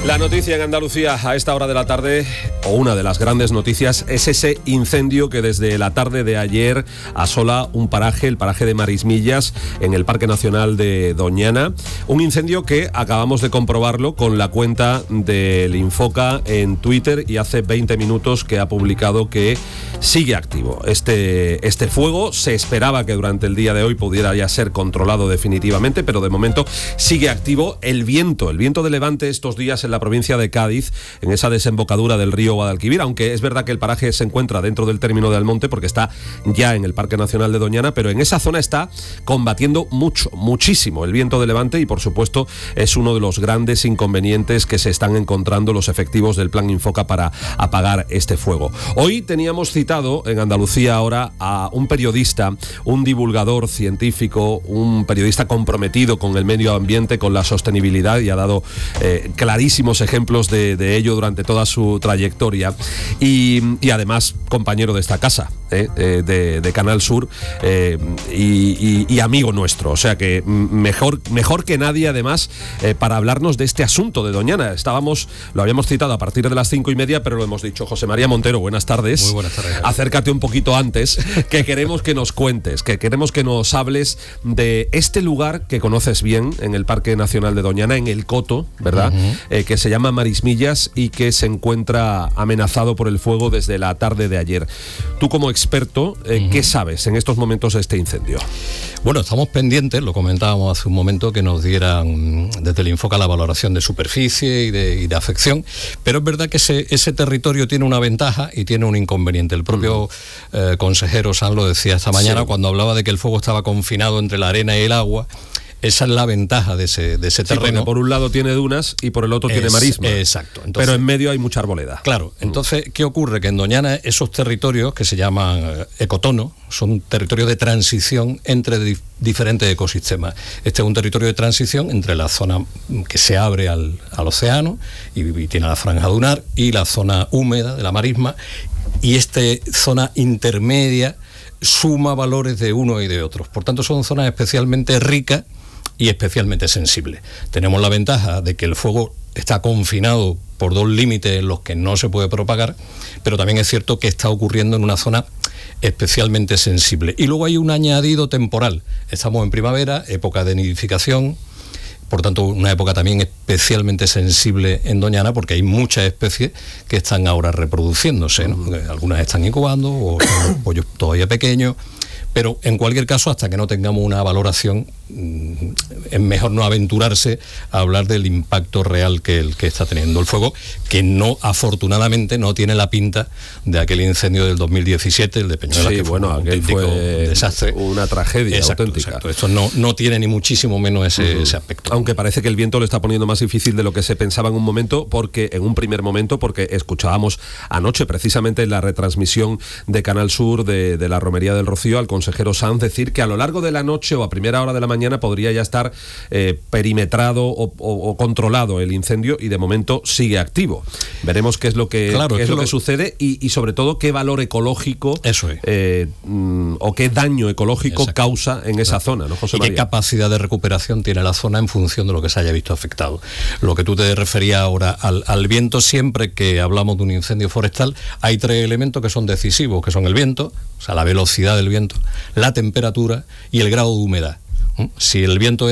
La noticia en Andalucía a esta hora de la tarde, o una de las grandes noticias, es ese incendio que desde la tarde de ayer asola un paraje, el paraje de Marismillas, en el Parque Nacional de Doñana. Un incendio que acabamos de comprobarlo con la cuenta del Infoca en Twitter, y hace 20 minutos que ha publicado que sigue activo. Este fuego se esperaba que durante el día de hoy pudiera ya ser controlado definitivamente, pero de momento sigue activo. El viento de levante estos días en la provincia de Cádiz, en esa desembocadura del río Guadalquivir, aunque es verdad que el paraje se encuentra dentro del término de Almonte porque está ya en el Parque Nacional de Doñana, pero en esa zona está combatiendo muchísimo el viento de levante, y por supuesto es uno de los grandes inconvenientes que se están encontrando los efectivos del Plan Infoca para apagar este fuego. Hoy teníamos citado en Andalucía ahora a un periodista, un divulgador científico, un periodista comprometido con el medio ambiente, con la sostenibilidad, y ha dado clarísimos ejemplos de ello durante toda su trayectoria, y además compañero de esta casa, de Canal Sur, y amigo nuestro, o sea que mejor que nadie además para hablarnos de este asunto de Doñana. Lo habíamos citado a partir de las 5:30, pero lo hemos dicho. José María Montero, buenas tardes. Muy buenas tardes. Acércate un poquito antes, que queremos que nos cuentes, que queremos que nos hables de este lugar que conoces bien en el Parque Nacional de Doñana, en el Coto, ¿verdad? Uh-huh. Que se llama Marismillas y que se encuentra amenazado por el fuego desde la tarde de ayer. Tú, como experto, ¿qué sabes en estos momentos de este incendio? Bueno, estamos pendientes, lo comentábamos hace un momento, que nos dieran desde el Infoca la valoración de superficie y de afección, pero es verdad que ese territorio tiene una ventaja y tiene un inconveniente. El propio consejero Sanz lo decía esta mañana, cuando hablaba de que el fuego estaba confinado entre la arena y el agua. Esa es la ventaja de ese terreno. Por un lado tiene dunas y por el otro tiene marisma. Exacto. Entonces, pero en medio hay mucha arboleda. Claro. Entonces, ¿qué ocurre? Que en Doñana esos territorios que se llaman ecotonos son territorios de transición entre diferentes ecosistemas. Este es un territorio de transición entre la zona que se abre al océano y tiene la franja dunar, y la zona húmeda de la marisma, y esta zona intermedia suma valores de uno y de otros. Por tanto, son zonas especialmente ricas y especialmente sensible. Tenemos la ventaja de que el fuego está confinado por dos límites en los que no se puede propagar, pero también es cierto que está ocurriendo en una zona especialmente sensible. Y luego hay un añadido temporal. Estamos en primavera, época de nidificación, por tanto una época también especialmente sensible en Doñana, porque hay muchas especies que están ahora reproduciéndose, ¿no? Algunas están incubando o son los pollos todavía pequeños. Pero en cualquier caso, hasta que no tengamos una valoración, es mejor no aventurarse a hablar del impacto real que está teniendo el fuego, que afortunadamente no tiene la pinta de aquel incendio del 2017, el de Peñuelas, que fue aquel fue desastre. Una tragedia auténtica. Exacto. Esto no tiene ni muchísimo menos ese aspecto. Aunque parece que el viento lo está poniendo más difícil de lo que se pensaba en un primer momento, porque escuchábamos anoche, precisamente en la retransmisión de Canal Sur de la Romería del Rocío, al consejero Sanz decir que a lo largo de la noche o a primera hora de la mañana podría ya estar perimetrado o controlado el incendio, y de momento sigue activo. Veremos qué es lo que sucede y sobre todo qué valor ecológico o qué daño ecológico causa en esa zona, ¿no, José María? Y qué capacidad de recuperación tiene la zona en función de lo que se haya visto afectado. Lo que tú te referías ahora al viento, siempre que hablamos de un incendio forestal hay tres elementos que son decisivos, que son el viento, o sea, la velocidad del viento, la temperatura y el grado de humedad. Si el viento